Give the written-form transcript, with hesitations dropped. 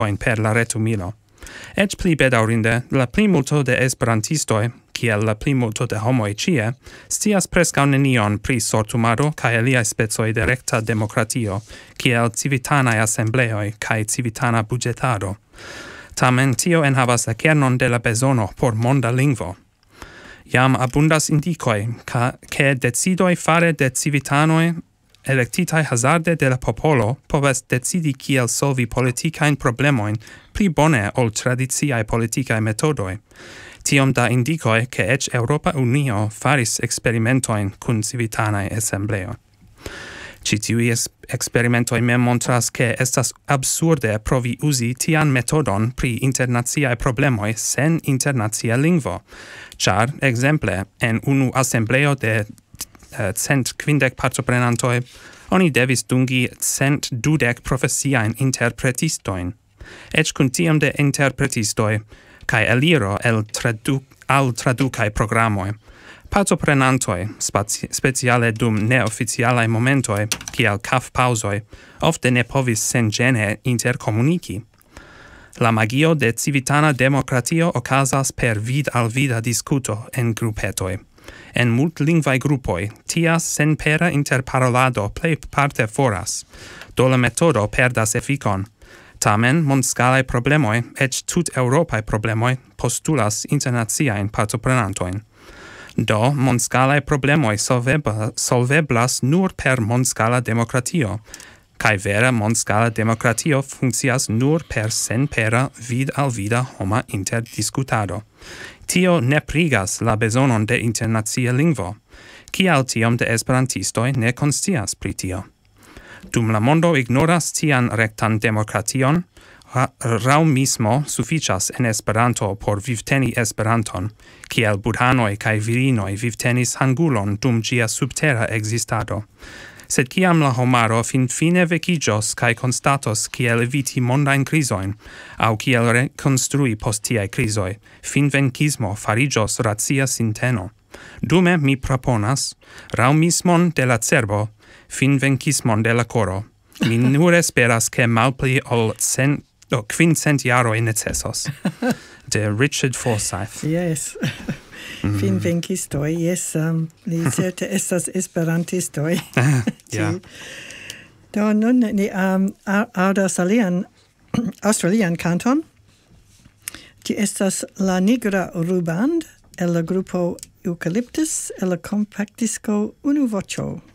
per la retumilo. Et pli bedaurinde, la plimulto de esperantistoi, kiel la plimulto de homoi cie, stias prescau nenion pri sortumado cae aliae spezoi de recta democratio, kiel civitanae assembleoi cae civitana budgetado. Tamen tio enhavas la kernon de la bezono por monda lingvo. Iam abundas indicoi, che decidoi fare de civitanoi electitae hazarde de la popolo povas decidi kiel solvi politicain problemoin pli bone ol tradiziae politicae metodoi. Tiom da indicoi che ec Europa Unio faris experimentoin cun civitanae assembleo. Citiui experimentoi mem montras che estas absurde provi usi tian metodon pri internaziae problemoi sen internazia lingvo. Char, exemple, en unu assembleo de 150 partoprenantoi, oni devis dungi 120 profesiain interpretistoin. Ec cun tiam de interpretistoi, cae eliro al traducae programoi, partoprenantoi, speciale dum neoficialae momentoi, kiel caf pausoi, ofte ne povis sen gene intercomunici. La magio de civitana democratio ocasas per vid al vida discuto en gruppetoi. En multlingvae gruppoi, tias senpera interparolado plei parte foras, do la metodo perdas efficon. Tamen, mondscalae problemoi, ec tut Europae problemoi, postulas internaziaen partoprenantoin. Do, mondscalae problemoi solveblas nur per mondscala democratio, cae vera mondscala democratio funccias nur per senpera vid al vida homa interdiscutado. Tio neprigas la bezonon de internazia lingvo, kial tiom de esperantistoi ne conscias pri tio. Dum la mondo ignoras tian rectan democration, rau mismo sufficias en Esperanto por vivteni Esperanton, kiel budhanoi cae virinoi vivtenis hangulon dum gia subtera existado. Sed kiam la homaro fine vecigios cae constatos kiel eviti mondain crisoin, au kiel reconstrui post tiae crisoi, finvencismo farigios ratia sinteno. Dume mi proponas, raumismon de la cerbo, finvencismon de la coro. Mi nur esperas che malpli ol 500 jaroi necessos. De Richard Forsyth. Yes. Finvenkistoi, yes, li certe estas esperantistoi. Ja. Do nun ni audas alian australian canton. Ci estas La Nigra Ruband el la grupo Eucalyptus el la compactisco Unu Voĉo.